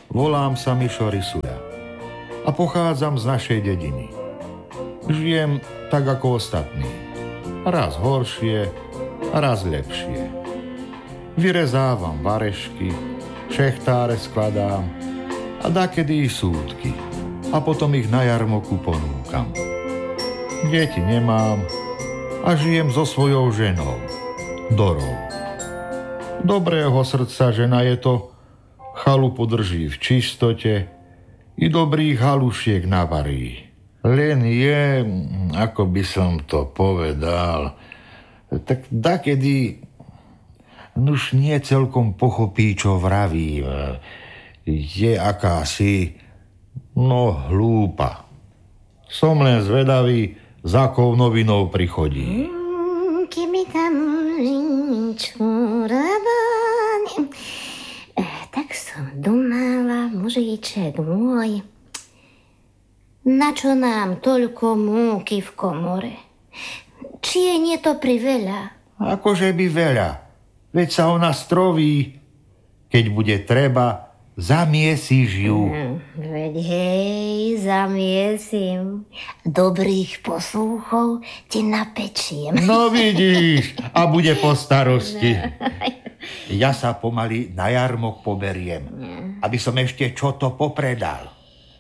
Volám sa Mišo Risuja a pochádzam z našej dediny. Žijem tak ako ostatní. Raz horšie, raz lepšie. Vyrezávam varešky, šechtáre skladám a dakedy i súdky a potom ich na jarmoku ponúkam. Deti nemám a žijem so svojou ženou, Dorou. Dobrého srdca žena je to, chalupu drží v čistote i dobrých halušiek navarí. Len je, ako by som to povedal, tak dakedy už nie celkom pochopí, čo vraví. Je akási, hlúpa. Som len zvedavý, za akou novinou prichodí. Keby tam tak som domala, mužíček môj, na čo nám toľko múky v komore? Či je nie to priveľa? Akože by veľa. Veď sa ona stroví. Keď bude treba, zamiesíš ju. Veď hej, zamiesím. Dobrých poslúchov ti napečiem. No vidíš, a bude po starosti. Ja sa pomaly na jarmok poberiem, aby som ešte čo to popredal.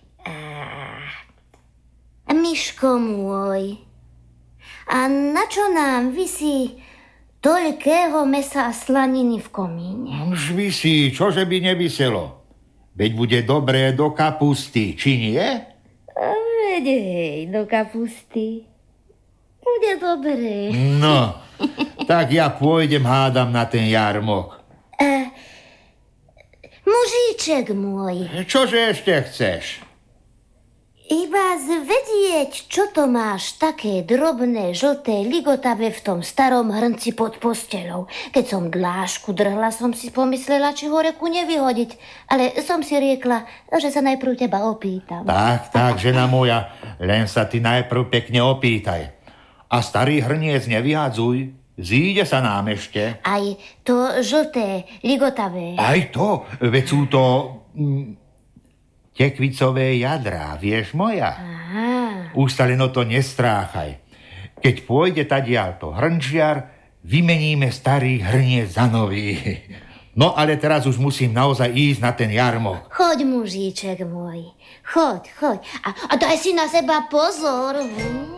Miško môj, a na čo nám visí toľkého mesa a slaniny v komíne? Už visí, čože by nevyselo. Veď bude dobré do kapusty, či nie? Veď hej, do kapusty. Bude dobré. No, tak ja pôjdem, hádam, na ten jarmok. Mužíček môj. Čože ešte chceš? Iba zvedieť, čo to máš také drobné, žlté, ligotavé v tom starom hrnci pod posteľou. Keď som dlášku drhla, som si pomyslela, či ho reku nevyhodiť. Ale som si riekla, že sa najprv teba opýtam. Tak, žena moja, len sa ty najprv pekne opýtaj. A starý hrniec nevyhadzuj, zíde sa nám ešte. Aj to žlté, ligotavé. Aj to, veď sú to tekvicové jadrá, vieš moja? Aha. Už sa len o to nestráchaj. Keď pôjde tadiaľto hrnčiar, vymeníme starý hrniec za nový. No ale teraz už musím naozaj ísť na ten jarmok. Choď, mužíček môj, choď. A daj si na seba pozor.